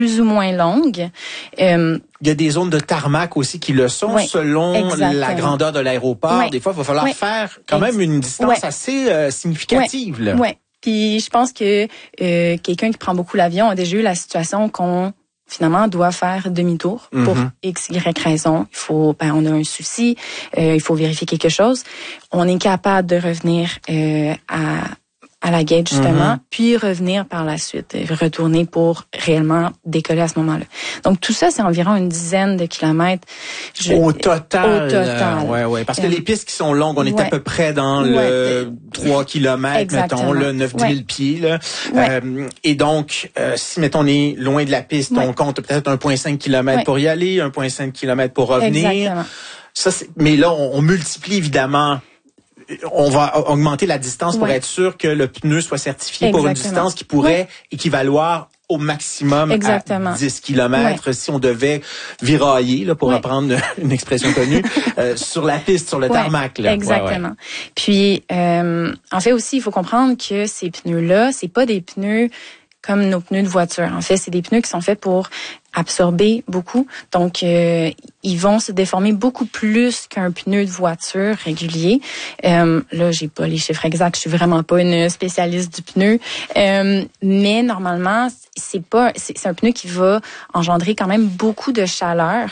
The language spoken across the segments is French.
plus ou moins longues. Il y a des zones de tarmac aussi qui le sont, selon la grandeur de l'aéroport. Des fois, il va falloir faire quand même une distance assez significative. Oui. Puis je pense que quelqu'un qui prend beaucoup l'avion a déjà eu la situation qu'on finalement doit faire demi-tour pour X, Y raison. Il faut, on a un souci, il faut vérifier quelque chose. On est capable de revenir à la gate, justement, puis revenir par la suite, retourner pour réellement décoller à ce moment-là. Donc, tout ça, c'est environ une dizaine de kilomètres. Au total. Ouais. Parce que les pistes qui sont longues, on est à peu près dans le 3 kilomètres, mettons, le 9-10 000 pieds, là. Et donc, si, mettons, on est loin de la piste, on compte peut-être 1,5 kilomètres pour y aller, 1,5 kilomètres pour revenir. Exactement. Ça, mais là, on multiplie, évidemment. On va augmenter la distance pour être sûr que le pneu soit certifié pour une distance qui pourrait équivaloir au maximum à 10 km si on devait virailler, là, pour reprendre une expression connue, sur la piste, sur le tarmac. Là. Exactement. Puis, en fait aussi, il faut comprendre que ces pneus-là, c'est pas des pneus comme nos pneus de voiture. En fait, c'est des pneus qui sont faits pour absorber beaucoup. Donc, ils vont se déformer beaucoup plus qu'un pneu de voiture régulier. Là, j'ai pas les chiffres exacts. Je suis vraiment pas une spécialiste du pneu. Mais normalement, c'est un pneu qui va engendrer quand même beaucoup de chaleur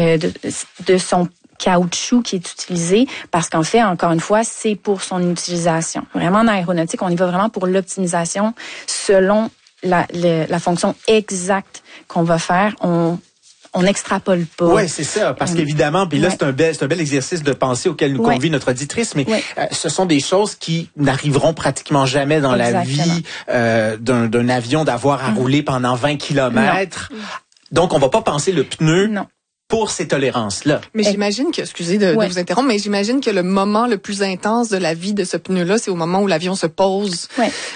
de son caoutchouc qui est utilisé parce qu'en fait, encore une fois, c'est pour son utilisation. Vraiment, en aéronautique, on y va vraiment pour l'optimisation selon la fonction exacte qu'on va faire. On n'extrapole pas. Oui, c'est ça, parce qu'évidemment, puis là, c'est un bel exercice de pensée auquel nous convie notre auditrice, mais ce sont des choses qui n'arriveront pratiquement jamais dans la vie d'un avion d'avoir à rouler pendant 20 kilomètres. Donc, on va pas penser le pneu pour ces tolérances-là. Mais j'imagine que, excusez de vous interrompre, mais j'imagine que le moment le plus intense de la vie de ce pneu-là, c'est au moment où l'avion se pose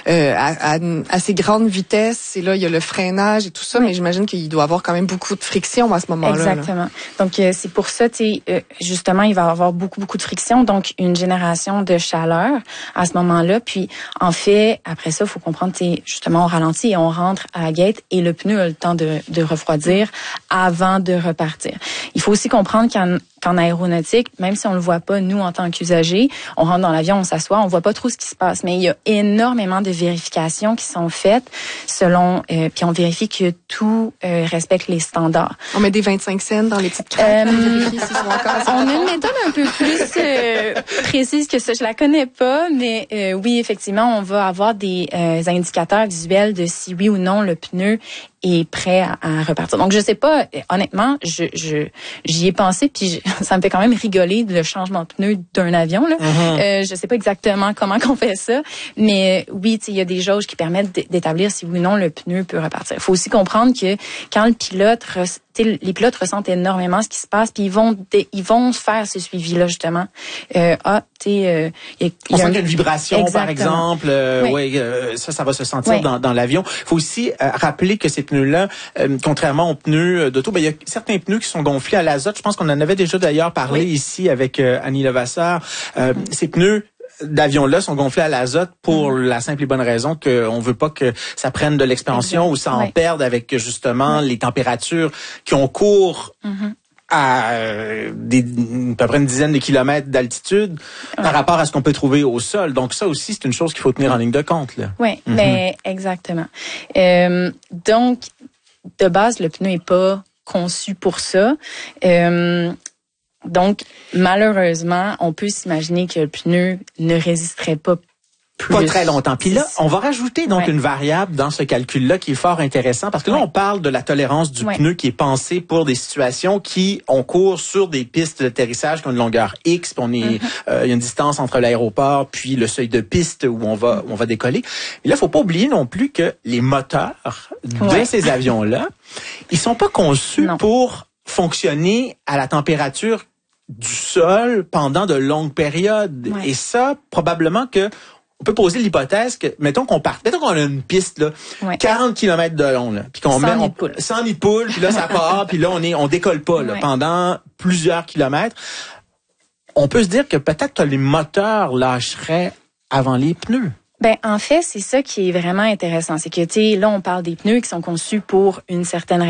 à ces grandes vitesses. Et là, il y a le freinage et tout ça, mais j'imagine qu'il doit avoir quand même beaucoup de friction à ce moment-là. Exactement. Donc, c'est pour ça, justement, il va y avoir beaucoup de friction, donc une génération de chaleur à ce moment-là. Puis, en fait, après ça, il faut comprendre, justement, on ralentit et on rentre à la gate et le pneu a le temps de refroidir avant de repartir. Il faut aussi comprendre qu'en aéronautique, même si on le voit pas, nous, en tant qu'usagers, on rentre dans l'avion, on s'assoit, on voit pas trop ce qui se passe. Mais il y a énormément de vérifications qui sont faites selon, puis on vérifie que tout respecte les standards. On met des 25 cents dans les petites craques. On a une méthode un peu plus précise que ça. Je la connais pas, mais oui, effectivement, on va avoir des indicateurs visuels de si oui ou non le pneu est prêt à repartir. Donc, je sais pas, honnêtement, j'y ai pensé, puis ça me fait quand même rigoler le changement de pneu d'un avion, là. Je sais pas exactement comment qu'on fait ça, mais oui, il y a des jauges qui permettent d'établir si oui ou non le pneu peut repartir. Il faut aussi comprendre que quand le pilote, les pilotes ressentent énormément ce qui se passe, puis ils vont faire ce suivi-là, justement. On sent qu'il y a une vibration, par exemple. Ça va se sentir dans l'avion. Il faut aussi rappeler que ces pneus-là, contrairement aux pneus d'auto, il y a certains pneus qui sont gonflés à l'azote. Je pense qu'on en avait déjà d'ailleurs parlé ici avec Annie Levasseur. Ces pneus d'avions-là sont gonflés à l'azote pour la simple et bonne raison qu'on veut pas que ça prenne de l'expansion ou ça en perde avec justement les températures qui ont cours à peu près une dizaine de kilomètres d'altitude par rapport à ce qu'on peut trouver au sol. Donc ça aussi, c'est une chose qu'il faut tenir en ligne de compte, là. Oui, mais exactement. Donc, de base, le pneu est pas conçu pour ça. Donc, malheureusement, on peut s'imaginer que le pneu ne résisterait pas plus. Pas très longtemps. Puis là, on va rajouter donc une variable dans ce calcul-là qui est fort intéressant parce que là, on parle de la tolérance du pneu qui est pensée pour des situations qui ont cours sur des pistes d'atterrissage qui ont une longueur X, puis il y a une distance entre l'aéroport puis le seuil de piste où on va décoller. Et là, faut pas oublier non plus que les moteurs de ces avions-là, ils sont pas conçus pour fonctionner à la température du sol pendant de longues périodes. Et ça, probablement que on peut poser l'hypothèse que, mettons qu'on a une piste, là, 40 km de long, là, puis qu'on met, sans nid de poule, puis là, ça part, puis là, on décolle pas, là, pendant plusieurs kilomètres. On peut se dire que peut-être que les moteurs lâcheraient avant les pneus. Ben, en fait, c'est ça qui est vraiment intéressant. C'est que, là, on parle des pneus qui sont conçus pour une certaine